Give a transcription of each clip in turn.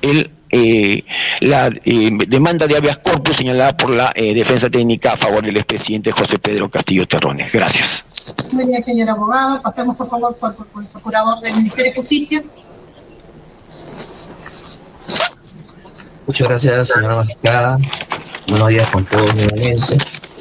la demanda de habeas corpus señalada por la defensa técnica a favor del expresidente José Pedro Castillo Terrones. Gracias. Muy bien, señor abogado. Pasemos, por favor, por el procurador del Ministerio de Justicia. Muchas gracias, señora magistrada. Buenos días con todos nuevamente.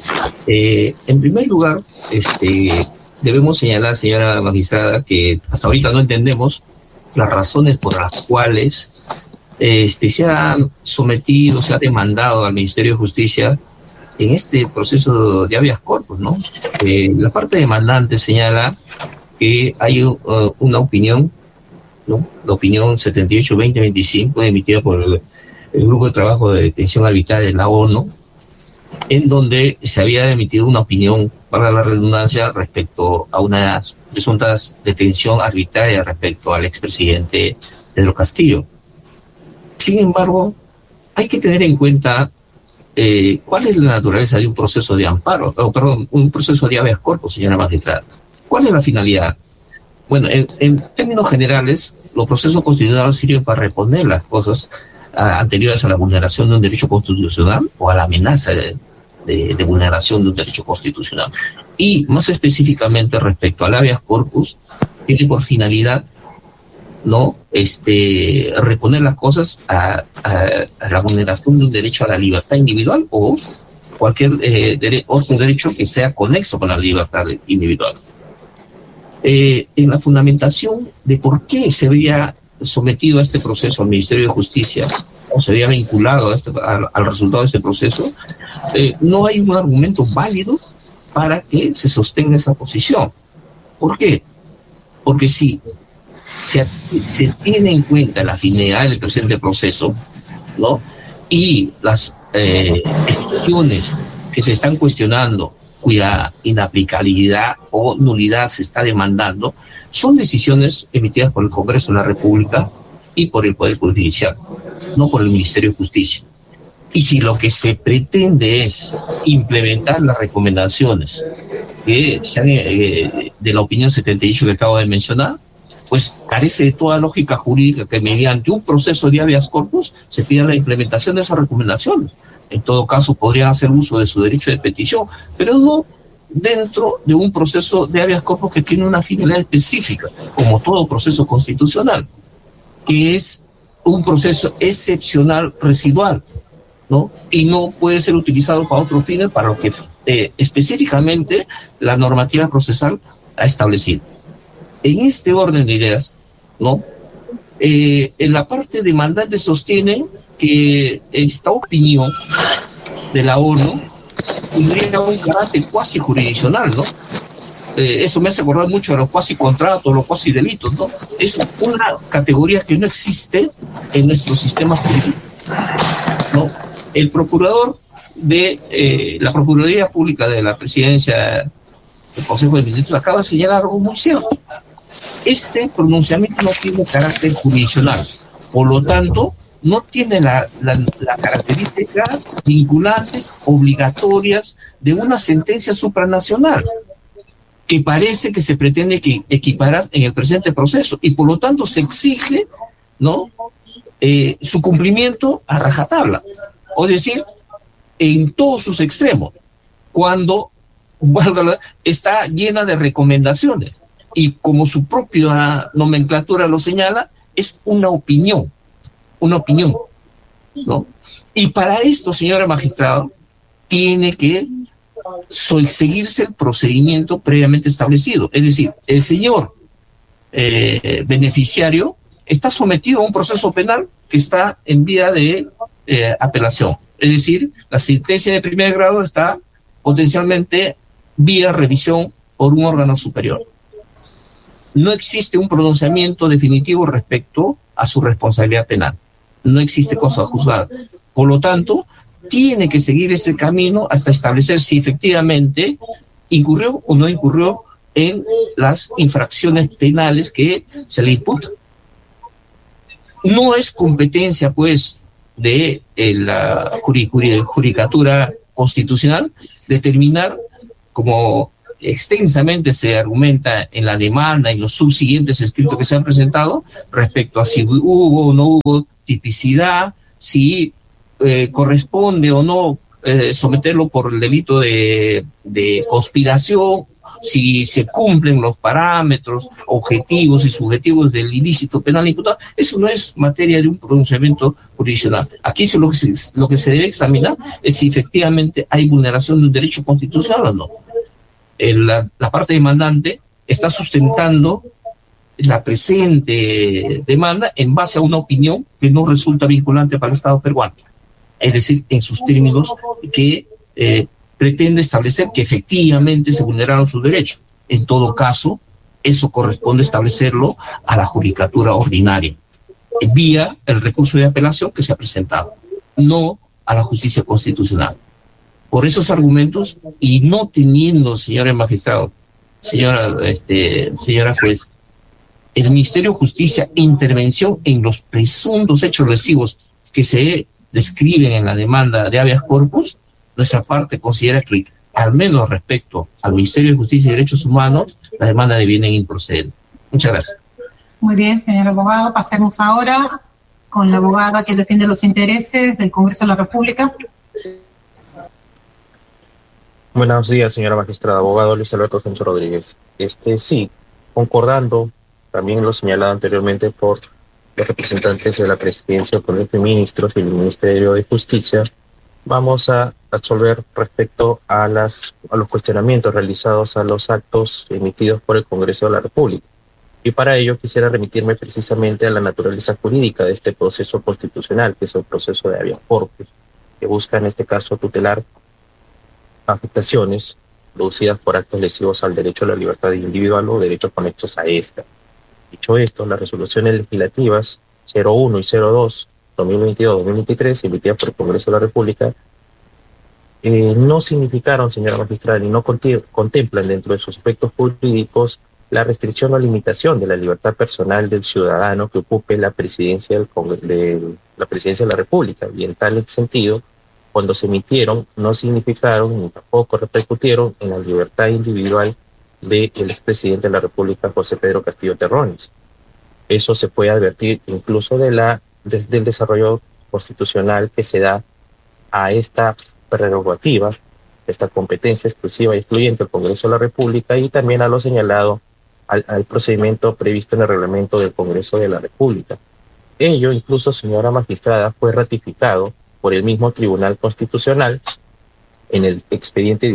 En primer lugar, debemos señalar, señora magistrada, que hasta ahorita no entendemos las razones por las cuales se ha sometido, se ha demandado al Ministerio de Justicia en este proceso de habeas corpus, ¿no? La parte demandante señala que hay una opinión, ¿no? La opinión 78-2025 emitida por el Grupo de Trabajo de Detención Arbitraria de la ONU, en donde se había emitido una opinión, para la redundancia, respecto a una presunta detención arbitraria respecto al expresidente Pedro Castillo. Sin embargo, hay que tener en cuenta cuál es la naturaleza de un proceso de amparo, un proceso de habeas corpus, señora magistrada. ¿Cuál es la finalidad? Bueno, en términos generales, los procesos constitucionales sirven para reponer las cosas anteriores a la vulneración de un derecho constitucional o a la amenaza de vulneración de un derecho constitucional. Y más específicamente respecto al habeas corpus, tiene por finalidad, ¿no?, reponer las cosas a la vulneración de un derecho a la libertad individual o cualquier otro derecho que sea conexo con la libertad individual. En la fundamentación de por qué se había sometido a este proceso al Ministerio de Justicia o se había vinculado al resultado de este proceso, no hay un argumento válido para que se sostenga esa posición. ¿Por qué? Porque si se tiene en cuenta la finalidad del presente proceso, ¿no?, y las decisiones que se están cuestionando, cuya inaplicabilidad o nulidad se está demandando, son decisiones emitidas por el Congreso de la República y por el Poder Judicial, no por el Ministerio de Justicia. Y si lo que se pretende es implementar las recomendaciones que sean de la opinión 78 que acabo de mencionar, pues carece de toda lógica jurídica que mediante un proceso de habeas corpus se pida la implementación de esas recomendaciones. En todo caso, podrían hacer uso de su derecho de petición, pero no dentro de un proceso de habeas corpus que tiene una finalidad específica, como todo proceso constitucional, que es un proceso excepcional residual, ¿no? Y no puede ser utilizado para otros fines para lo que específicamente la normativa procesal ha establecido. En este orden de ideas, ¿no?, en la parte demandante sostiene que esta opinión de la ONU tendría un carácter cuasi jurisdiccional, ¿no? Eso me hace acordar mucho a los cuasi contratos, los cuasi delitos, ¿no? Es una categoría que no existe en nuestro sistema jurídico, ¿no? El procurador de la Procuraduría Pública de la Presidencia del Consejo de Ministros acaba de señalar algo muy cierto. Este pronunciamiento no tiene carácter jurisdiccional, por lo tanto, no tiene la característica vinculantes, obligatorias de una sentencia supranacional, que parece que se pretende equiparar en el presente proceso, y por lo tanto se exige, ¿no?, su cumplimiento a rajatabla, es decir, en todos sus extremos, cuando está llena de recomendaciones. Y como su propia nomenclatura lo señala, es una opinión, ¿no? Y para esto, señora magistrada, tiene que seguirse el procedimiento previamente establecido. Es decir, el señor beneficiario está sometido a un proceso penal que está en vía de apelación. Es decir, la sentencia de primer grado está potencialmente vía revisión por un órgano superior. No existe un pronunciamiento definitivo respecto a su responsabilidad penal. No existe cosa juzgada. Por lo tanto, tiene que seguir ese camino hasta establecer si efectivamente incurrió o no incurrió en las infracciones penales que se le imputan. No es competencia, pues, de la judicatura constitucional determinar, como extensamente se argumenta en la demanda y los subsiguientes escritos que se han presentado respecto a si hubo o no hubo tipicidad, si corresponde o no someterlo por el delito de conspiración, si se cumplen los parámetros objetivos y subjetivos del ilícito penal imputado. Eso no es materia de un pronunciamiento jurisdiccional. Aquí lo que se debe examinar es si efectivamente hay vulneración de un derecho constitucional o no. La parte demandante está sustentando la presente demanda en base a una opinión que no resulta vinculante para el Estado peruano. Es decir, en sus términos que pretende establecer que efectivamente se vulneraron sus derechos. En todo caso, eso corresponde establecerlo a la judicatura ordinaria, vía el recurso de apelación que se ha presentado, no a la justicia constitucional. Por esos argumentos, y no teniendo, señores magistrados, señora juez, el Ministerio de Justicia intervención en los presuntos hechos lesivos que se describen en la demanda de habeas corpus, nuestra parte considera que, al menos respecto al Ministerio de Justicia y Derechos Humanos, la demanda deviene improcedente. Muchas gracias. Muy bien, señor abogado. Pasemos ahora con la abogada que defiende los intereses del Congreso de la República. Buenos días, señora magistrada. Abogado Luis Alberto Sánchez Rodríguez. Sí, concordando también lo señalado anteriormente por los representantes de la Presidencia, el Colegio de Ministros y el Ministerio de Justicia, vamos a absolver respecto a los cuestionamientos realizados a los actos emitidos por el Congreso de la República. Y para ello quisiera remitirme precisamente a la naturaleza jurídica de este proceso constitucional, que es el proceso de habeas corpus, que busca en este caso tutelar afectaciones producidas por actos lesivos al derecho a la libertad individual o derechos conexos a esta. Dicho esto, las resoluciones legislativas 01 y 02 2022-2023 emitidas por el Congreso de la República no significaron, señora magistrada, ni no contemplan dentro de sus aspectos jurídicos la restricción o limitación de la libertad personal del ciudadano que ocupe la presidencia de la República. Y en tal sentido, cuando se emitieron, no significaron ni tampoco repercutieron en la libertad individual del expresidente de la República, José Pedro Castillo Terrones. Eso se puede advertir incluso del desarrollo constitucional que se da a esta prerrogativa, esta competencia exclusiva y excluyente del Congreso de la República, y también a lo señalado al procedimiento previsto en el reglamento del Congreso de la República. Ello, incluso, señora magistrada, fue ratificado por el mismo Tribunal Constitucional en el expediente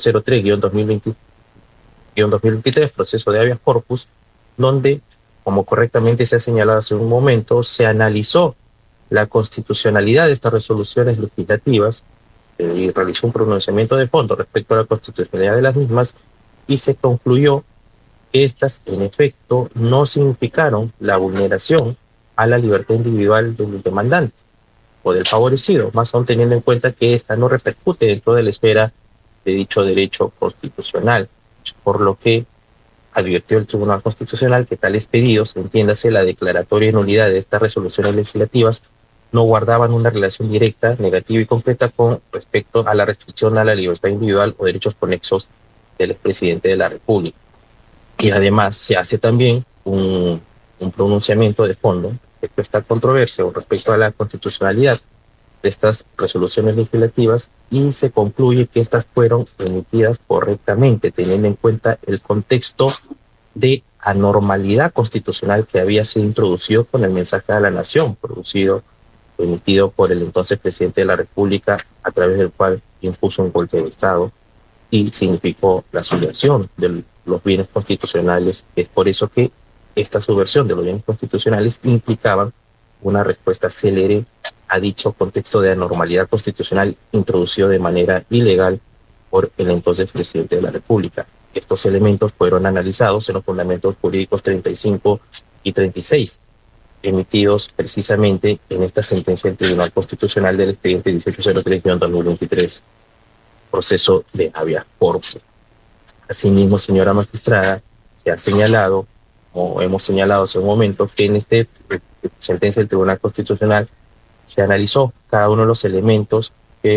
1803-2023, proceso de habeas corpus, donde, como correctamente se ha señalado hace un momento, se analizó la constitucionalidad de estas resoluciones legislativas y realizó un pronunciamiento de fondo respecto a la constitucionalidad de las mismas, y se concluyó que estas, en efecto, no significaron la vulneración a la libertad individual del demandante o del favorecido, más aún teniendo en cuenta que esta no repercute dentro de la esfera de dicho derecho constitucional, por lo que advirtió el Tribunal Constitucional que tales pedidos, entiéndase la declaratoria de nulidad de estas resoluciones legislativas, no guardaban una relación directa, negativa y concreta con respecto a la restricción a la libertad individual o derechos conexos del expresidente de la República. Y además se hace también un pronunciamiento de fondo respecto a esta controversia o respecto a la constitucionalidad de estas resoluciones legislativas, y se concluye que estas fueron emitidas correctamente, teniendo en cuenta el contexto de anormalidad constitucional que había sido introducido con el mensaje a la nación, emitido por el entonces presidente de la República, a través del cual impuso un golpe de Estado y significó la subversión de los bienes constitucionales. Es por eso que esta subversión de los bienes constitucionales implicaba una respuesta célere a dicho contexto de anormalidad constitucional introducido de manera ilegal por el entonces presidente de la República. Estos elementos fueron analizados en los fundamentos jurídicos 35 y 36, emitidos precisamente en esta sentencia del Tribunal Constitucional del expediente 1803-2023, proceso de habeas corpus. Asimismo, señora magistrada, se ha señalado, o hemos señalado hace un momento, que en esta sentencia del Tribunal Constitucional se analizó cada uno de los elementos que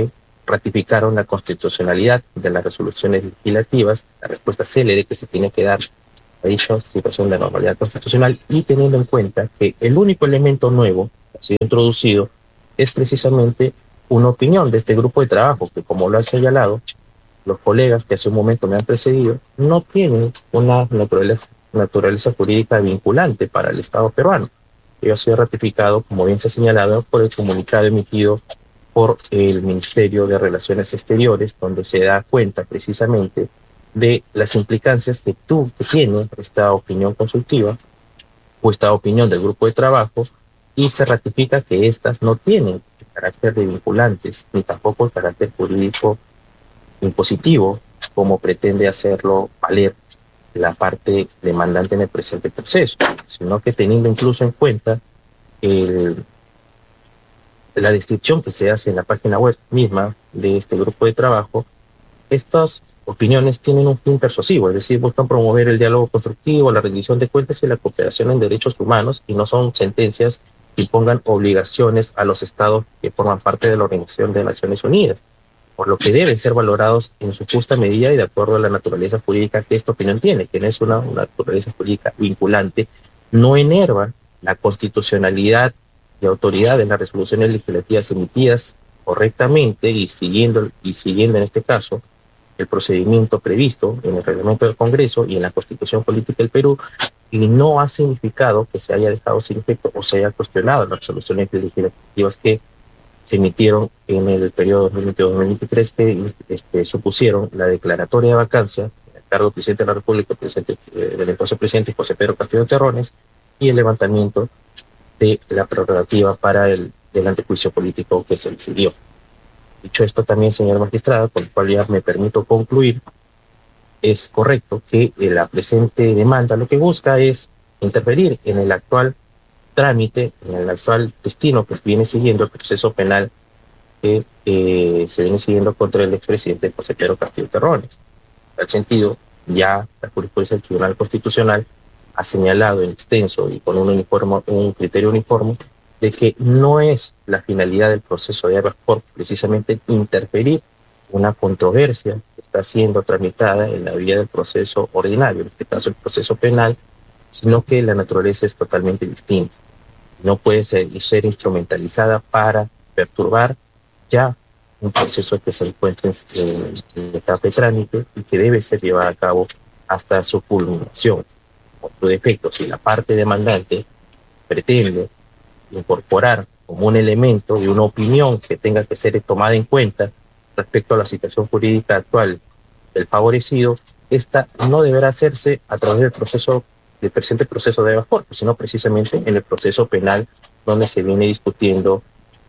ratificaron la constitucionalidad de las resoluciones legislativas, la respuesta célere que se tiene que dar a dicha situación de normalidad constitucional, y teniendo en cuenta que el único elemento nuevo que ha sido introducido es precisamente una opinión de este grupo de trabajo, que, como lo han señalado los colegas que hace un momento me han precedido, no tienen una naturaleza jurídica vinculante para el Estado peruano. Ello ha sido ratificado, como bien se ha señalado, por el comunicado emitido por el Ministerio de Relaciones Exteriores, donde se da cuenta precisamente de las implicancias que tiene esta opinión consultiva o esta opinión del grupo de trabajo, y se ratifica que éstas no tienen el carácter de vinculantes, ni tampoco el carácter jurídico impositivo, como pretende hacerlo valer la parte demandante en el presente proceso, sino que teniendo incluso en cuenta la descripción que se hace en la página web misma de este grupo de trabajo, estas opiniones tienen un fin persuasivo, es decir, buscan promover el diálogo constructivo, la rendición de cuentas y la cooperación en derechos humanos, y no son sentencias que impongan obligaciones a los estados que forman parte de la Organización de Naciones Unidas, por lo que deben ser valorados en su justa medida y de acuerdo a la naturaleza jurídica que esta opinión tiene, que no es una naturaleza jurídica vinculante, no enerva la constitucionalidad y autoridad de las resoluciones legislativas emitidas correctamente y siguiendo en este caso el procedimiento previsto en el reglamento del Congreso y en la Constitución Política del Perú, y no ha significado que se haya dejado sin efecto o se haya cuestionado las resoluciones legislativas que se emitieron en el periodo 2022-2023, que supusieron la declaratoria de vacancia en el cargo del presidente de la República, del entonces presidente José Pedro Castillo Terrones, y el levantamiento de la prerrogativa para el antejuicio político que se le siguió. Dicho esto también, señora magistrada, con lo cual ya me permito concluir, es correcto que la presente demanda lo que busca es interferir en el actual trámite, en el actual destino que viene siguiendo el proceso penal que se viene siguiendo contra el expresidente José Pedro Castillo Terrones. En tal sentido, ya la jurisprudencia del Tribunal Constitucional ha señalado en extenso y con un criterio uniforme de que no es la finalidad del proceso de habeas corpus precisamente interferir una controversia que está siendo tramitada en la vía del proceso ordinario, en este caso el proceso penal, sino que la naturaleza es totalmente distinta. No puede ser instrumentalizada para perturbar ya un proceso que se encuentra en etapa de trámite y que debe ser llevado a cabo hasta su culminación. Por su defecto, si la parte demandante pretende incorporar como un elemento y una opinión que tenga que ser tomada en cuenta respecto a la situación jurídica actual del favorecido, esta no deberá hacerse a través del presente proceso de habeas corpus, sino precisamente en el proceso penal, donde se viene discutiendo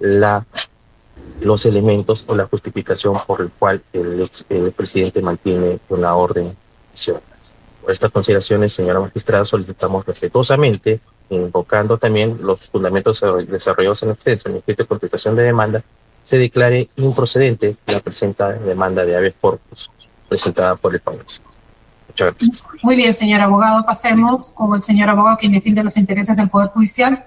los elementos o la justificación por el cual el presidente mantiene una orden de prisión. Por estas consideraciones, señora magistrada, solicitamos respetuosamente, invocando también los fundamentos desarrollados en extenso en el escrito de contestación de demanda, se declare improcedente la presenta demanda de habeas corpus presentada por el favorecido. Muchas gracias. Muy bien, señor abogado. Pasemos con el señor abogado quien defiende los intereses del Poder Judicial.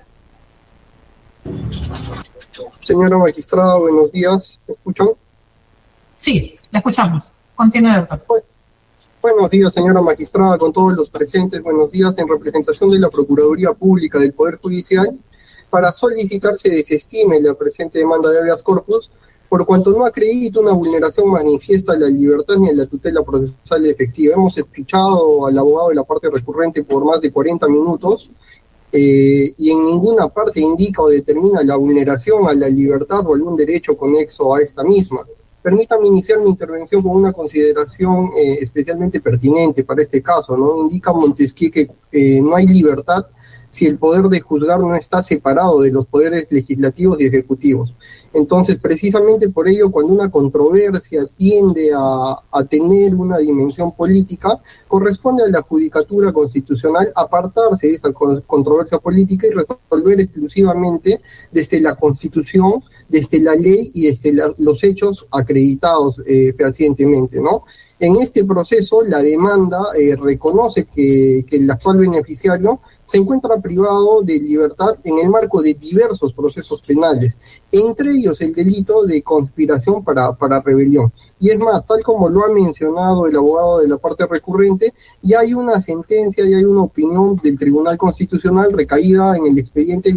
Señora magistrada, buenos días. ¿Me escuchan? Sí, la escuchamos. Continúe, doctor. Buenos días, señora magistrada, con todos los presentes. Buenos días, en representación de la Procuraduría Pública del Poder Judicial, para solicitar se desestime la presente demanda de habeas corpus, por cuanto no acredita una vulneración manifiesta a la libertad ni a la tutela procesal efectiva. Hemos escuchado al abogado de la parte recurrente por más de 40 minutos, y en ninguna parte indica o determina la vulneración a la libertad o algún derecho conexo a esta misma. Permítame iniciar mi intervención con una consideración especialmente pertinente para este caso, ¿no? Indica Montesquieu que no hay libertad si el poder de juzgar no está separado de los poderes legislativos y ejecutivos. Entonces, precisamente por ello, cuando una controversia tiende a tener una dimensión política, corresponde a la judicatura constitucional apartarse de esa controversia política y resolver exclusivamente desde la Constitución, desde la ley y desde los hechos acreditados fehacientemente, ¿no? En este proceso, la demanda reconoce que el actual beneficiario se encuentra privado de libertad en el marco de diversos procesos penales, entre ellos el delito de conspiración para rebelión. Y es más, tal como lo ha mencionado el abogado de la parte recurrente, ya hay una sentencia, ya hay una opinión del Tribunal Constitucional recaída en el expediente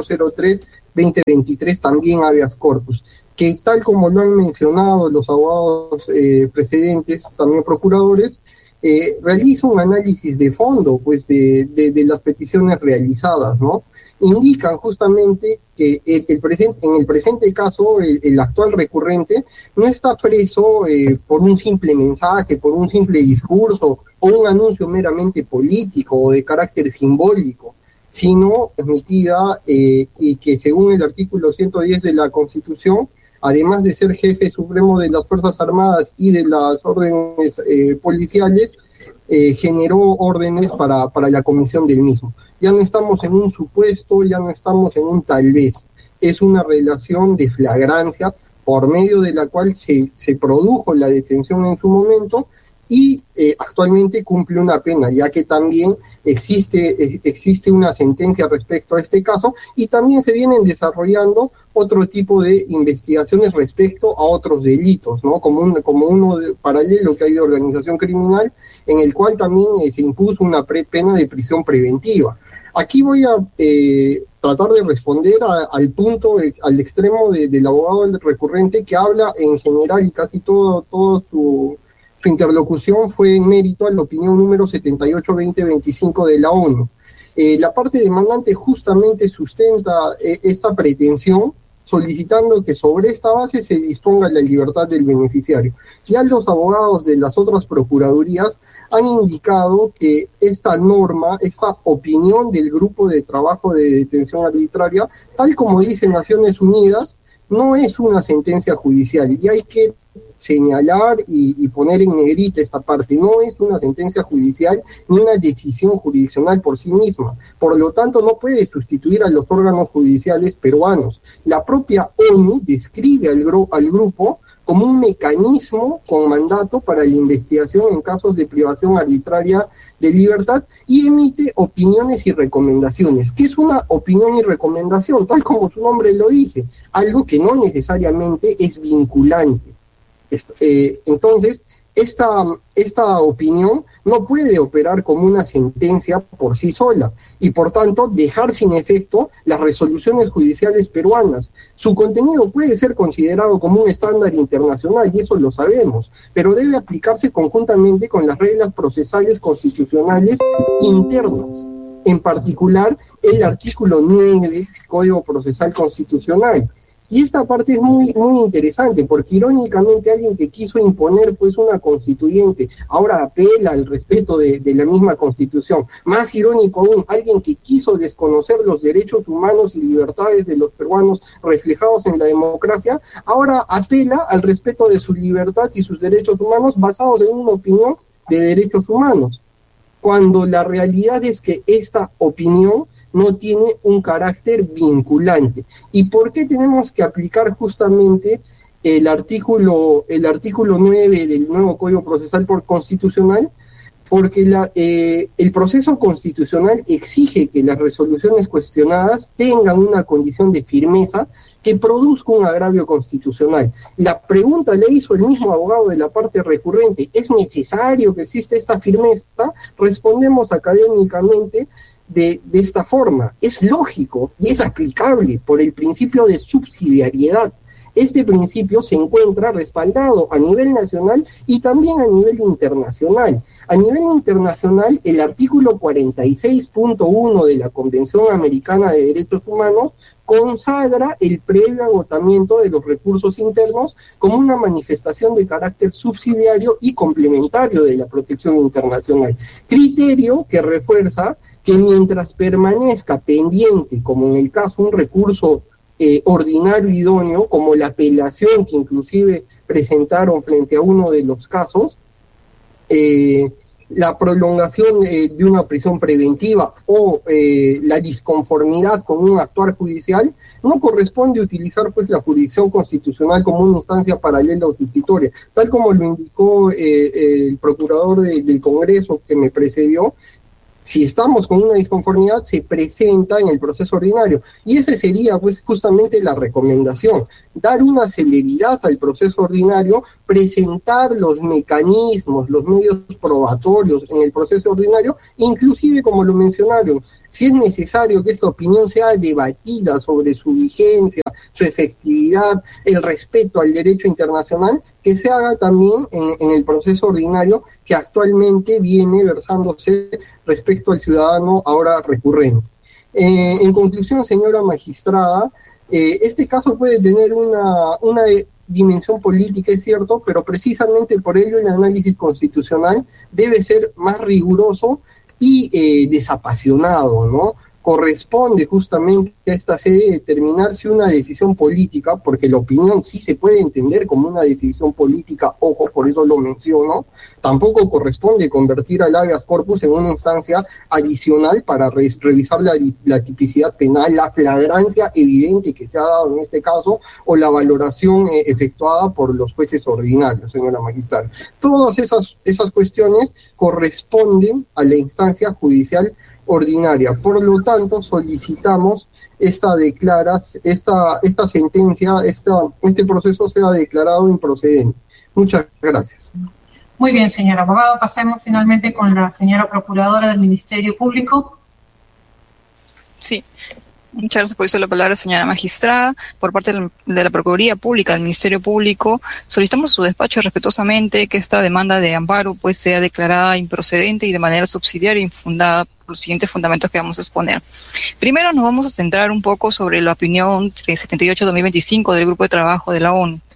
1803-2023, también habeas corpus, que tal como lo han mencionado los abogados precedentes, también procuradores, realiza un análisis de fondo pues de las peticiones realizadas, ¿no? Indican justamente que en el presente caso el actual recurrente no está preso por un simple mensaje, por un simple discurso o un anuncio meramente político o de carácter simbólico, sino emitida y que según el artículo 110 de la Constitución, además de ser jefe supremo de las Fuerzas Armadas y de las órdenes policiales, generó órdenes para la comisión del mismo. Ya no estamos en un supuesto, ya no estamos en un tal vez. Es una relación de flagrancia por medio de la cual se produjo la detención en su momento y actualmente cumple una pena, ya que también existe una sentencia respecto a este caso y también se vienen desarrollando otro tipo de investigaciones respecto a otros delitos, ¿no? Como uno paralelo que hay de organización criminal, en el cual también se impuso una pena de prisión preventiva. Aquí voy a tratar de responder al punto, al extremo del abogado recurrente, que habla en general y casi todo su interlocución fue en mérito a la opinión número 78-2025 de la ONU. La parte demandante justamente sustenta esta pretensión, solicitando que sobre esta base se disponga la libertad del beneficiario. Ya los abogados de las otras procuradurías han indicado que esta norma, esta opinión del grupo de trabajo de detención arbitraria, tal como dice Naciones Unidas, no es una sentencia judicial, y hay que señalar y poner en negrita esta parte. No es una sentencia judicial ni una decisión jurisdiccional por sí misma. Por lo tanto, no puede sustituir a los órganos judiciales peruanos. La propia ONU describe al grupo como un mecanismo con mandato para la investigación en casos de privación arbitraria de libertad y emite opiniones y recomendaciones. ¿Qué es una opinión y recomendación? Tal como su nombre lo dice, algo que no necesariamente es vinculante. Entonces, esta opinión no puede operar como una sentencia por sí sola y, por tanto, dejar sin efecto las resoluciones judiciales peruanas. Su contenido puede ser considerado como un estándar internacional, y eso lo sabemos, pero debe aplicarse conjuntamente con las reglas procesales constitucionales internas, en particular el artículo 9 del Código Procesal Constitucional. Y esta parte es muy interesante, porque irónicamente alguien que quiso imponer pues una constituyente, ahora apela al respeto de la misma Constitución. Más irónico aún, alguien que quiso desconocer los derechos humanos y libertades de los peruanos reflejados en la democracia, ahora apela al respeto de su libertad y sus derechos humanos basados en una opinión de derechos humanos, cuando la realidad es que esta opinión no tiene un carácter vinculante. ¿Y por qué tenemos que aplicar justamente el artículo 9 del nuevo Código Procesal Constitucional? Porque el proceso constitucional exige que las resoluciones cuestionadas tengan una condición de firmeza que produzca un agravio constitucional. La pregunta le hizo el mismo abogado de la parte recurrente: ¿es necesario que exista esta firmeza? Respondemos académicamente de esta forma: es lógico y es aplicable por el principio de subsidiariedad. Este principio se encuentra respaldado a nivel nacional y también a nivel internacional. A nivel internacional, el artículo 46.1 de la Convención Americana de Derechos Humanos consagra el previo agotamiento de los recursos internos como una manifestación de carácter subsidiario y complementario de la protección internacional. Criterio que refuerza que mientras permanezca pendiente, como en el caso un recurso ordinario idóneo, como la apelación que inclusive presentaron frente a uno de los casos, la prolongación de una prisión preventiva o la disconformidad con un actuar judicial, no corresponde utilizar pues la jurisdicción constitucional como una instancia paralela o sustitutoria, tal como lo indicó el procurador del Congreso que me precedió. Si estamos con una disconformidad, se presenta en el proceso ordinario. Y esa sería, pues, justamente la recomendación. Dar una celeridad al proceso ordinario, presentar los mecanismos, los medios probatorios en el proceso ordinario, inclusive, como lo mencionaron, si es necesario que esta opinión sea debatida sobre su vigencia, su efectividad, el respeto al derecho internacional, que se haga también en el proceso ordinario que actualmente viene versándose respecto al ciudadano ahora recurrente. En conclusión, señora magistrada, este caso puede tener una dimensión política, es cierto, pero precisamente por ello el análisis constitucional debe ser más riguroso y desapasionado, ¿no? Corresponde justamente a esta sede determinar si una decisión política, porque la opinión sí se puede entender como una decisión política, ojo, por eso lo menciono, tampoco corresponde convertir al habeas corpus en una instancia adicional para revisar la tipicidad penal, la flagrancia evidente que se ha dado en este caso, o la valoración efectuada por los jueces ordinarios, señora magistrada. Todas esas cuestiones corresponden a la instancia judicial ordinaria. Por lo tanto, solicitamos esta sentencia, este proceso sea declarado improcedente. Muchas gracias. Muy bien, señor abogado. Pasemos finalmente con la señora procuradora del Ministerio Público. Sí. Muchas gracias por eso la palabra, señora magistrada. Por parte de la Procuraduría Pública, del Ministerio Público, solicitamos a su despacho respetuosamente que esta demanda de amparo pues sea declarada improcedente y de manera subsidiaria e infundada por los siguientes fundamentos que vamos a exponer. Primero nos vamos a centrar un poco sobre la opinión 78-2025 del Grupo de Trabajo de la ONU.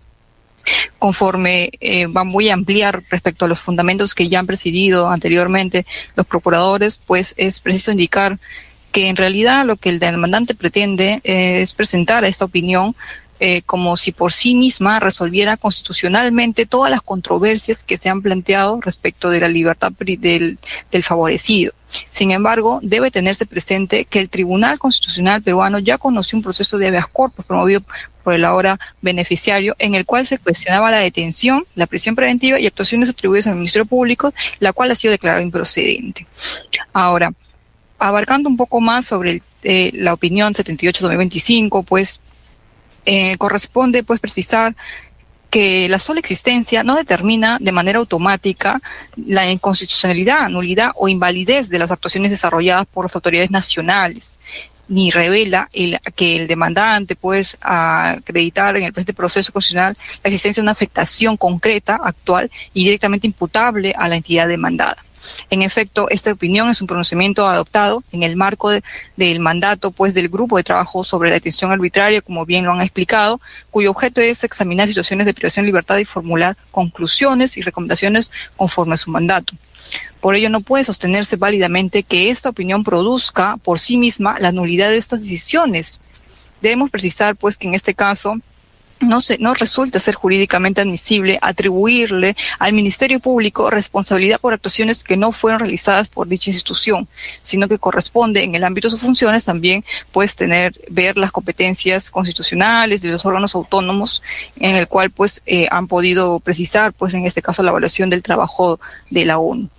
Conforme voy a ampliar respecto a los fundamentos que ya han presidido anteriormente los procuradores, pues es preciso indicar que en realidad lo que el demandante pretende es presentar a esta opinión como si por sí misma resolviera constitucionalmente todas las controversias que se han planteado respecto de la libertad del favorecido. Sin embargo, debe tenerse presente que el Tribunal Constitucional peruano ya conoció un proceso de habeas corpus promovido por el ahora beneficiario, en el cual se cuestionaba la detención, la prisión preventiva y actuaciones atribuidas al Ministerio Público, la cual ha sido declarada improcedente. Ahora, abarcando un poco más sobre la opinión 78-2025, pues corresponde pues precisar que la sola existencia no determina de manera automática la inconstitucionalidad, nulidad o invalidez de las actuaciones desarrolladas por las autoridades nacionales, ni revela que el demandante puede acreditar en el presente proceso constitucional la existencia de una afectación concreta, actual y directamente imputable a la entidad demandada. En efecto, esta opinión es un pronunciamiento adoptado en el marco del mandato pues del Grupo de Trabajo sobre la Detención Arbitraria, como bien lo han explicado, cuyo objeto es examinar situaciones de privación de libertad y formular conclusiones y recomendaciones conforme a su mandato. Por ello, no puede sostenerse válidamente que esta opinión produzca por sí misma la nulidad de estas decisiones. Debemos precisar pues que en este caso no resulta ser jurídicamente admisible atribuirle al Ministerio Público responsabilidad por actuaciones que no fueron realizadas por dicha institución, sino que corresponde en el ámbito de sus funciones también pues ver las competencias constitucionales de los órganos autónomos en el cual pues han podido precisar pues en este caso la evaluación del trabajo de la ONU.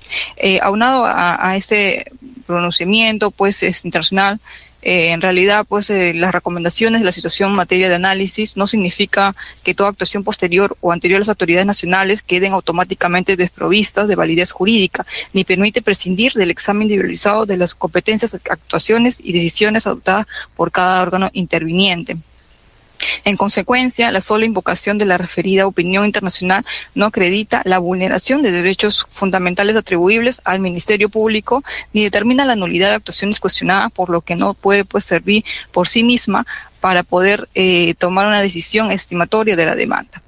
Aunado a este pronunciamiento pues internacional, en realidad, pues las recomendaciones de la situación en materia de análisis no significa que toda actuación posterior o anterior a las autoridades nacionales queden automáticamente desprovistas de validez jurídica, ni permite prescindir del examen individualizado de las competencias, actuaciones y decisiones adoptadas por cada órgano interviniente. En consecuencia, la sola invocación de la referida opinión internacional no acredita la vulneración de derechos fundamentales atribuibles al Ministerio Público ni determina la nulidad de actuaciones cuestionadas, por lo que no puede pues servir por sí misma para poder tomar una decisión estimatoria de la demanda.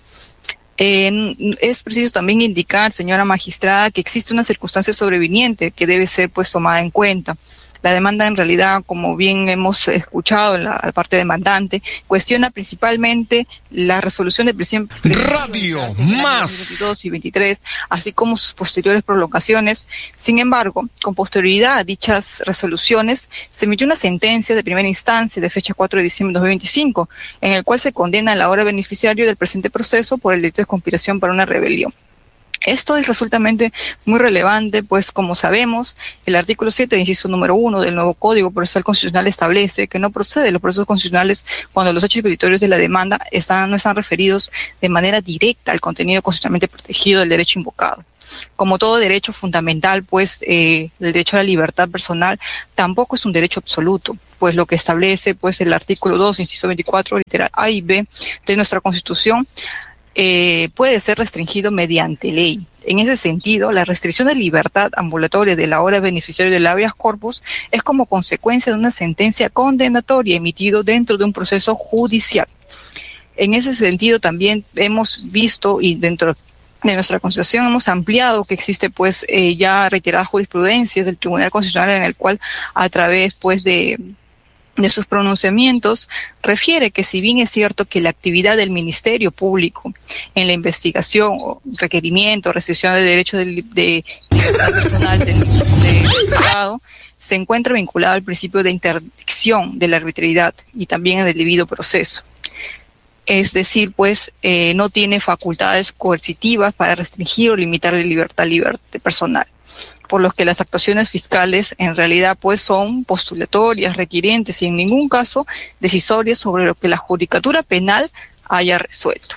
Es preciso también indicar, señora magistrada, que existe una circunstancia sobreviniente que debe ser pues tomada en cuenta. La demanda en realidad, como bien hemos escuchado en la parte demandante, cuestiona principalmente la resolución del presidente Radio Más 2022 y 23, así como sus posteriores prolongaciones. Sin embargo, con posterioridad a dichas resoluciones, se emitió una sentencia de primera instancia de fecha 4 de diciembre de 2025, en el cual se condena al ahora beneficiario del presente proceso por el delito de conspiración para una rebelión. Esto es resultamente muy relevante, pues como sabemos, el artículo 7, inciso número 1 del nuevo Código Procesal Constitucional establece que no procede los procesos constitucionales cuando los hechos meritorios de la demanda no están referidos de manera directa al contenido constitucionalmente protegido del derecho invocado. Como todo derecho fundamental, pues el derecho a la libertad personal tampoco es un derecho absoluto, pues lo que establece pues el artículo 2, inciso 24, literal A y B de nuestra Constitución, puede ser restringido mediante ley. En ese sentido, la restricción de libertad ambulatoria del ahora beneficiario del habeas corpus es como consecuencia de una sentencia condenatoria emitida dentro de un proceso judicial. En ese sentido, también hemos visto, y dentro de nuestra Constitución hemos ampliado que existe pues ya reiteradas jurisprudencias del Tribunal Constitucional, en el cual a través pues de sus pronunciamientos, refiere que si bien es cierto que la actividad del Ministerio Público en la investigación, o requerimiento, restricción de derechos de libertad personal del Estado, se encuentra vinculada al principio de interdicción de la arbitrariedad y también del debido proceso. Es decir, pues no tiene facultades coercitivas para restringir o limitar la libertad personal, por lo que las actuaciones fiscales en realidad pues son postulatorias, requirientes y en ningún caso decisorias sobre lo que la judicatura penal haya resuelto.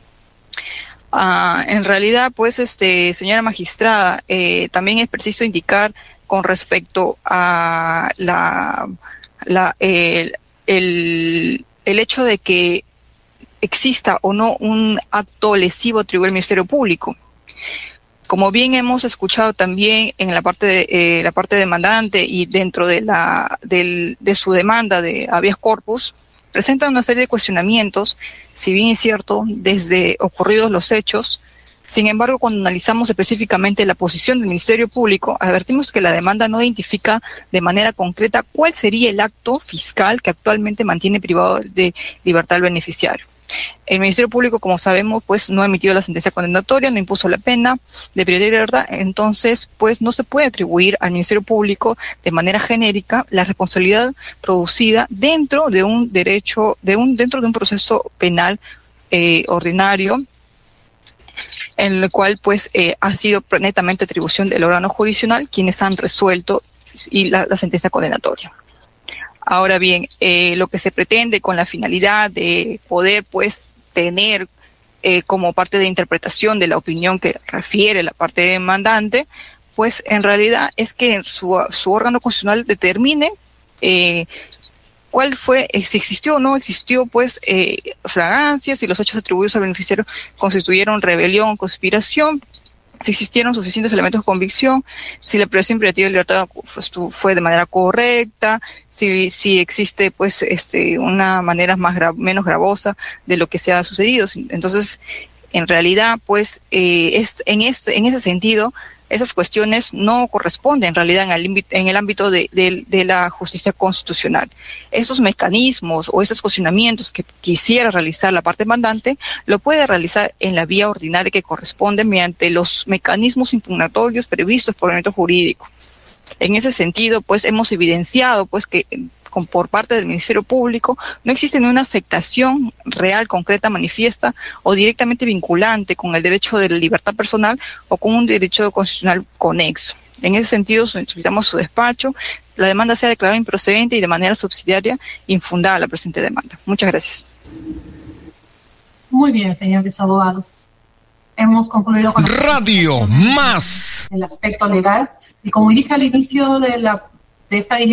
En realidad pues señora magistrada, también es preciso indicar con respecto a el hecho de que exista o no un acto lesivo atribuido al Ministerio Público. Como bien hemos escuchado también en la parte demandante y dentro de su demanda de habeas corpus, presentan una serie de cuestionamientos, si bien es cierto, desde ocurridos los hechos. Sin embargo, cuando analizamos específicamente la posición del Ministerio Público, advertimos que la demanda no identifica de manera concreta cuál sería el acto fiscal que actualmente mantiene privado de libertad al beneficiario. El Ministerio Público, como sabemos, pues no ha emitido la sentencia condenatoria, no impuso la pena de privatividad de libertad, entonces pues no se puede atribuir al Ministerio Público de manera genérica la responsabilidad producida dentro de un dentro de un proceso penal ordinario, en el cual pues ha sido netamente atribución del órgano jurisdiccional quienes han resuelto y la sentencia condenatoria. Ahora bien, lo que se pretende con la finalidad de poder pues tener como parte de interpretación de la opinión que refiere la parte demandante, pues en realidad es que su órgano constitucional determine cuál fue, si existió o no existió pues flagrancia, si los hechos atribuidos al beneficiario constituyeron rebelión, conspiración, si existieron suficientes elementos de convicción, si la privación privativa de libertad fue de manera correcta, si existe pues una manera menos gravosa de lo que se ha sucedido. Entonces, en realidad, pues en ese sentido, esas cuestiones no corresponden en realidad en el ámbito de la justicia constitucional. Esos mecanismos o esos cuestionamientos que quisiera realizar la parte demandante lo puede realizar en la vía ordinaria que corresponde mediante los mecanismos impugnatorios previstos por el ordenamiento jurídico. En ese sentido, pues hemos evidenciado pues que por parte del Ministerio Público no existe ninguna afectación real, concreta, manifiesta o directamente vinculante con el derecho de la libertad personal o con un derecho constitucional conexo. En ese sentido, solicitamos su despacho, la demanda sea declarada improcedente y de manera subsidiaria infundada la presente demanda. Muchas gracias. Muy bien, señores abogados. Hemos concluido con Radio Más el aspecto legal y como dije al inicio de esta